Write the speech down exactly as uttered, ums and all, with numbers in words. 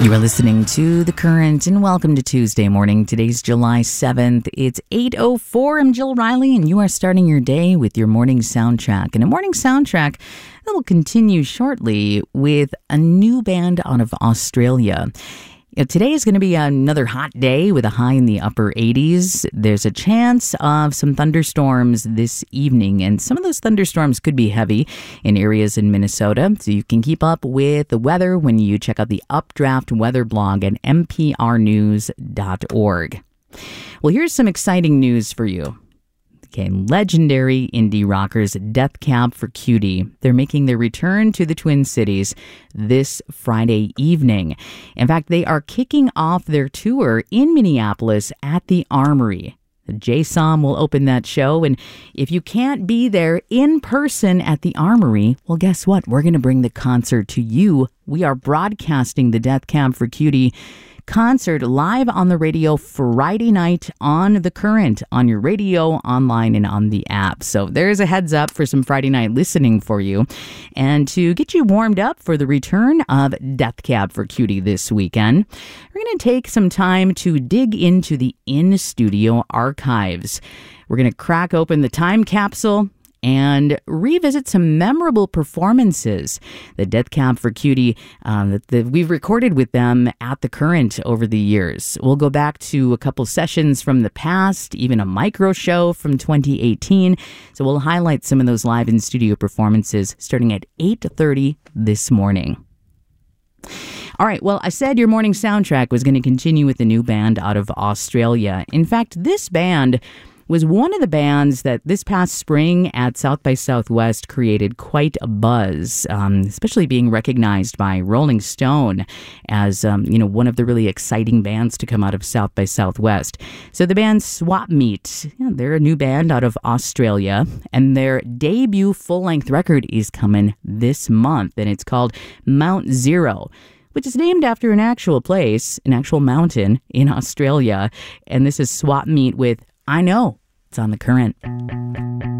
You are listening to The Current, and welcome to Tuesday morning. Today's July seventh. It's eight oh four. I'm Jill Riley, and you are starting your day with your morning soundtrack. And a morning soundtrack that will continue shortly with a new band out of Australia. You know, today is going to be another hot day with a high in the upper eighties. There's a chance of some thunderstorms this evening, and some of those thunderstorms could be heavy in areas in Minnesota. So you can keep up with the weather when you check out the Updraft weather blog at n p r news dot org. Well, here's some exciting news for you. Okay, legendary indie rockers Death Cab for Cutie. They're making their return to the Twin Cities this Friday evening. In fact, they are kicking off their tour in Minneapolis at the Armory. J S O M will open that show, and if you can't be there in person at the Armory, well, guess what? We're going to bring the concert to you. We are broadcasting the Death Cab for Cutie concert live on the radio Friday night on The Current, on your radio, online, and on the app. So there's a heads up for some Friday night listening for you. And to get you warmed up for the return of Death Cab for Cutie this weekend, we're going to take some time to dig into the in-studio archives. We're going to crack open the time capsule and revisit some memorable performances that Death Cab for Cutie, um, that, that we've recorded with them at The Current over the years. We'll go back to a couple sessions from the past, even a micro show from twenty eighteen. So we'll highlight some of those live in-studio performances starting at eight thirty this morning. All right, well, I said your morning soundtrack was going to continue with the new band out of Australia. In fact, this band was one of the bands that this past spring at South by Southwest created quite a buzz, um, especially being recognized by Rolling Stone as, um, you know, one of the really exciting bands to come out of South by Southwest. So the band Swap Meet, yeah, they're a new band out of Australia, and their debut full-length record is coming this month, and it's called Mount Zero, which is named after an actual place, an actual mountain in Australia. And this is Swap Meet with I Know. It's on The Current.